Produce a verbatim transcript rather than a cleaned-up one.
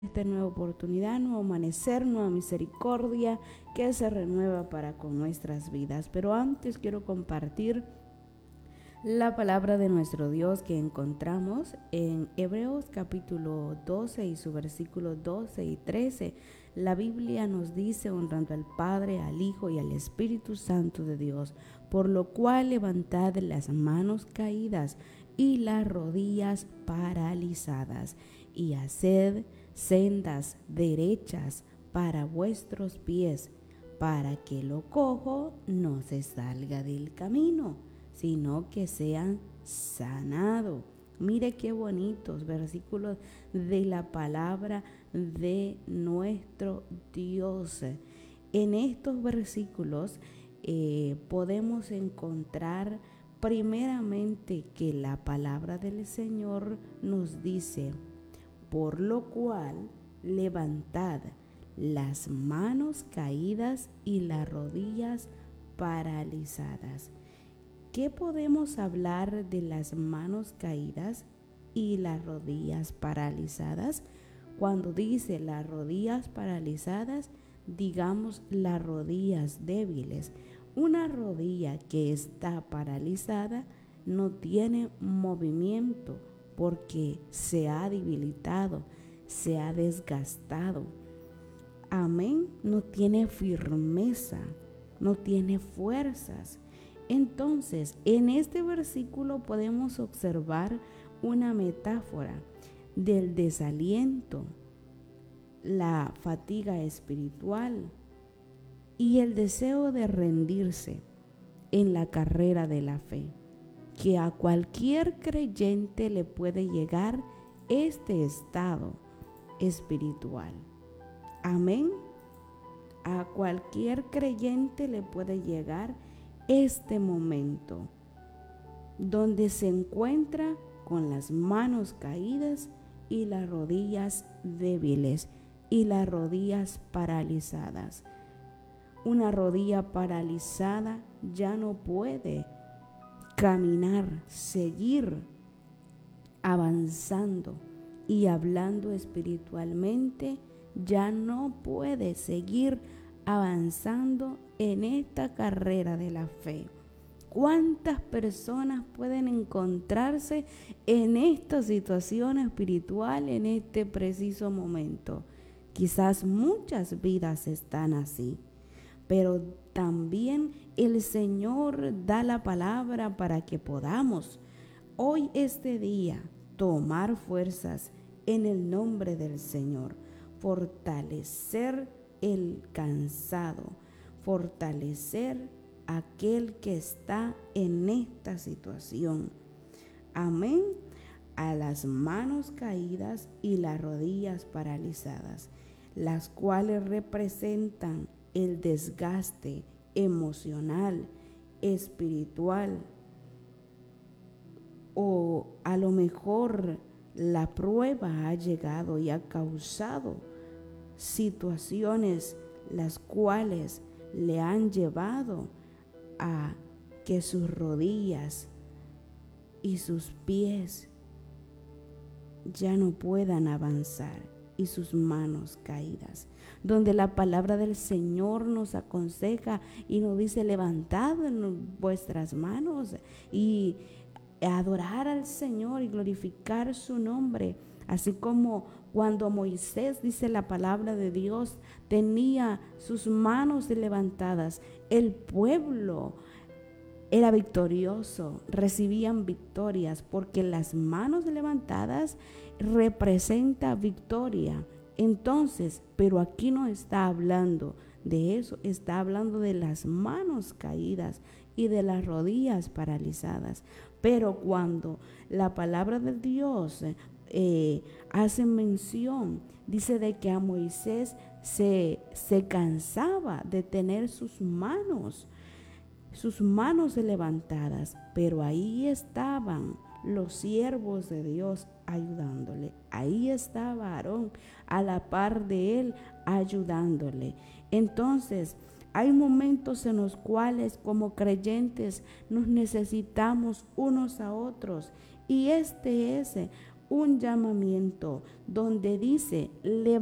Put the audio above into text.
esta nueva oportunidad, nuevo amanecer, nueva misericordia que se renueva para con nuestras vidas. Pero antes quiero compartir la palabra de nuestro Dios que encontramos en Hebreos capítulo doce y su versículo doce y trece. La Biblia nos dice, honrando al Padre, al Hijo y al Espíritu Santo de Dios, por lo cual levantad las manos caídas y las rodillas paralizadas, y haced sendas derechas para vuestros pies, para que lo cojo no se salga del camino, sino que sean sanados. Mire qué bonitos versículos de la palabra de nuestro Dios. En estos versículos eh, podemos encontrar primeramente que la palabra del Señor nos dice, por lo cual levantad las manos caídas y las rodillas paralizadas. ¿Qué podemos hablar de las manos caídas y las rodillas paralizadas? Cuando dice las rodillas paralizadas, digamos las rodillas débiles. Una rodilla que está paralizada no tiene movimiento porque se ha debilitado, se ha desgastado. Amén, no tiene firmeza, no tiene fuerzas. Entonces, en este versículo podemos observar una metáfora del desaliento, la fatiga espiritual y el deseo de rendirse en la carrera de la fe, que a cualquier creyente le puede llegar este estado espiritual. Amén. A cualquier creyente le puede llegar este momento donde se encuentra con las manos caídas y las rodillas débiles y las rodillas paralizadas. Una rodilla paralizada ya no puede caminar, seguir avanzando y hablando espiritualmente, ya no puede seguir avanzando en esta carrera de la fe. ¿Cuántas personas pueden encontrarse en esta situación espiritual en este preciso momento? Quizás muchas vidas están así, pero también el Señor da la palabra para que podamos hoy, este día, tomar fuerzas en el nombre del Señor, fortalecer el cansado, fortalecer aquel que está en esta situación. Amén. A las manos caídas y las rodillas paralizadas, las cuales representan el desgaste emocional, espiritual, o a lo mejor la prueba ha llegado y ha causado situaciones las cuales le han llevado a que sus rodillas y sus pies ya no puedan avanzar y sus manos caídas, donde la palabra del Señor nos aconseja y nos dice: levantad vuestras manos y adorar al Señor y glorificar su nombre, así como cuando Moisés, dice la palabra de Dios, tenía sus manos levantadas, el pueblo era victorioso, recibían victorias, porque las manos levantadas representa victoria. Entonces, pero aquí no está hablando de eso, está hablando de las manos caídas y de las rodillas paralizadas. Pero cuando la palabra de Dios eh, hace mención, dice de que a Moisés se, se cansaba de tener sus manos, sus manos levantadas, pero ahí estaban los siervos de Dios ayudándole. Ahí estaba Aarón a la par de él ayudándole. Entonces, hay momentos en los cuales como creyentes nos necesitamos unos a otros, y este es un llamamiento donde dice,